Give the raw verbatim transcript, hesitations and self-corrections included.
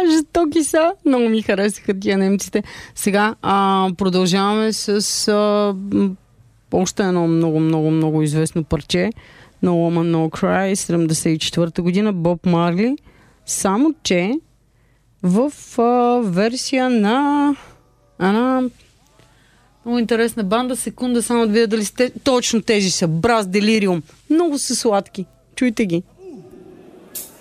жестоки са. Много ми харесаха тия немците. Сега а, продължаваме с а, още едно много, много, много известно парче. No Woman, No Cry, седемдесет и четвърта година, Боб Марли. Само, че в а, версия на една много интересна банда. Секунда, само да видя дали сте... Точно тези са. Брас Делириум. Много са сладки. Чуйте ги.